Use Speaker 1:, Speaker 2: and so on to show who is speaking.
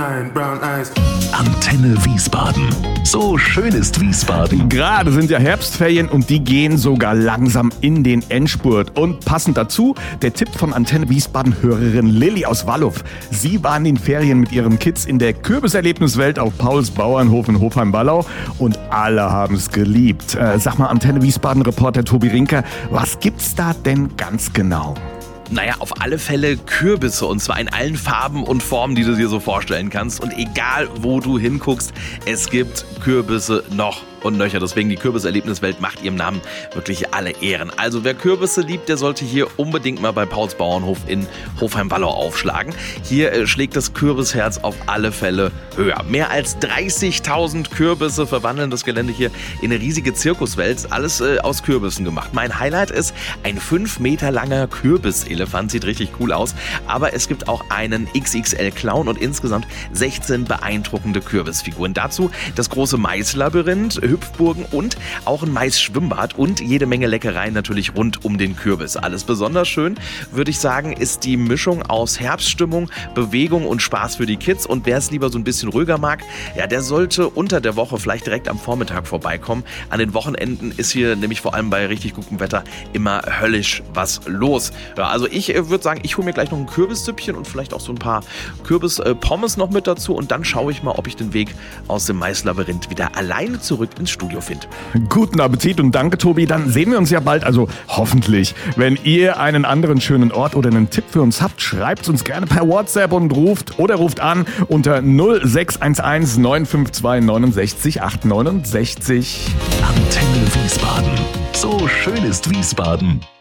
Speaker 1: Antenne Wiesbaden. So schön ist Wiesbaden.
Speaker 2: Gerade sind ja Herbstferien und die gehen sogar langsam in den Endspurt. Und passend dazu der Tipp von Antenne Wiesbaden-Hörerin Lilly aus Wallow. Sie war in den Ferien mit ihren Kids in der Kürbiserlebniswelt auf Pauls Bauernhof in Hofheim-Wallau und alle haben es geliebt. Sag mal, Antenne Wiesbaden-Reporter Tobi Rinker, was gibt's da denn ganz genau?
Speaker 3: Naja, auf alle Fälle Kürbisse, und zwar in allen Farben und Formen, die du dir so vorstellen kannst. Und egal, wo du hinguckst, es gibt Kürbisse noch und nöcher. Deswegen die Kürbiserlebniswelt macht ihrem Namen wirklich alle Ehren. Also wer Kürbisse liebt, der sollte hier unbedingt mal bei Pauls Bauernhof in Hofheim-Wallau aufschlagen. Hier schlägt das Kürbisherz auf alle Fälle höher. Mehr als 30.000 Kürbisse verwandeln das Gelände hier in eine riesige Zirkuswelt. Alles aus Kürbissen gemacht. Mein Highlight ist ein 5 Meter langer Kürbiselefant. Sieht richtig cool aus. Aber es gibt auch einen XXL-Clown und insgesamt 16 beeindruckende Kürbisfiguren. Dazu das große Maislabyrinth, Hüpfburgen und auch ein Maisschwimmbad und jede Menge Leckereien natürlich rund um den Kürbis. Alles besonders schön, würde ich sagen, ist die Mischung aus Herbststimmung, Bewegung und Spaß für die Kids. Und wer es lieber so ein bisschen ruhiger mag, ja, der sollte unter der Woche vielleicht direkt am Vormittag vorbeikommen. An den Wochenenden ist hier nämlich vor allem bei richtig gutem Wetter immer höllisch was los. Ja, also ich würde sagen, ich hole mir gleich noch ein Kürbissüppchen und vielleicht auch so ein paar Kürbis-Pommes noch mit dazu und dann schaue ich mal, ob ich den Weg aus dem Maislabyrinth wieder alleine zurück ins Studio finde.
Speaker 2: Guten Appetit und danke, Tobi. Dann sehen wir uns ja bald, also hoffentlich. Wenn ihr einen anderen schönen Ort oder einen Tipp für uns habt, schreibt uns gerne per WhatsApp und ruft an unter 0611 952 69 869.
Speaker 1: Antenne Wiesbaden. So schön ist Wiesbaden.